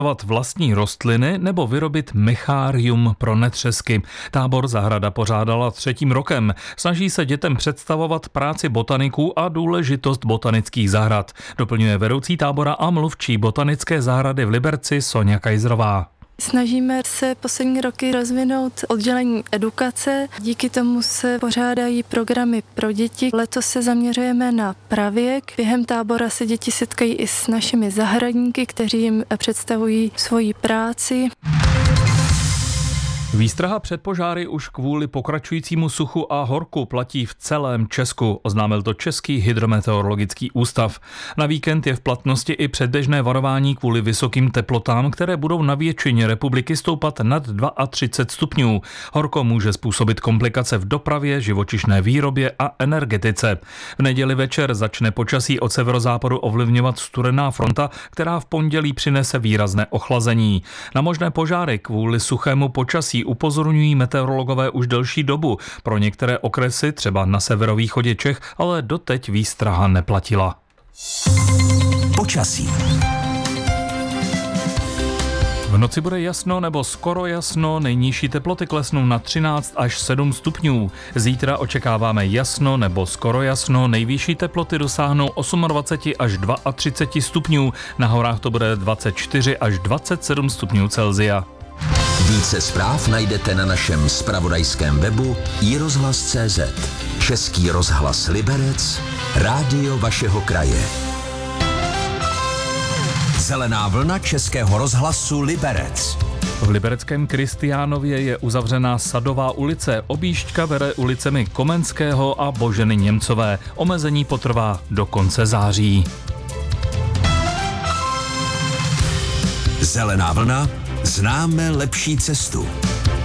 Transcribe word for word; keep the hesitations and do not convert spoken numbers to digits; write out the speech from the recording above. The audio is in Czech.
vlastní rostliny nebo vyrobit mechárium pro netřesky. Tábor zahrada pořádala třetím rokem. Snaží se dětem představovat práci botaniků a důležitost botanických zahrad. Doplňuje vedoucí tábora a mluvčí botanické zahrady v Liberci Soňa Kajzrová. Snažíme se poslední roky rozvinout oddělení edukace, díky tomu se pořádají programy pro děti. Letos se zaměřujeme na pravěk. Během tábora se děti setkají i s našimi zahradníky, kteří jim představují svoji práci. Výstraha před požáry už kvůli pokračujícímu suchu a horku platí v celém Česku, oznámil to Český hydrometeorologický ústav. Na víkend je v platnosti i předběžné varování kvůli vysokým teplotám, které budou na většině republiky stoupat nad třicet dva stupňů. Horko může způsobit komplikace v dopravě, živočišné výrobě a energetice. V neděli večer začne počasí od severozápadu ovlivňovat studená fronta, která v pondělí přinese výrazné ochlazení. Na možné požáry kvůli suchému počasí upozorňují meteorologové už delší dobu. Pro některé okresy, třeba na severovýchodě Čech, ale doteď výstraha neplatila. Počasí. V noci bude jasno nebo skoro jasno, nejnižší teploty klesnou na třináct až sedm stupňů. Zítra očekáváme jasno nebo skoro jasno, nejvyšší teploty dosáhnou dvacet osm až třicet dva stupňů, na horách to bude dvacet čtyři až dvacet sedm stupňů Celsia. Více zpráv najdete na našem zpravodajském webu i rozhlas tečka cé zet. Český rozhlas Liberec, rádio vašeho kraje. Zelená vlna Českého rozhlasu Liberec. V libereckém Kristiánově je uzavřená Sadová ulice. Objížďka vede ulicemi Komenského a Boženy Němcové. Omezení potrvá do konce září. Zelená vlna. Známe lepší cestu.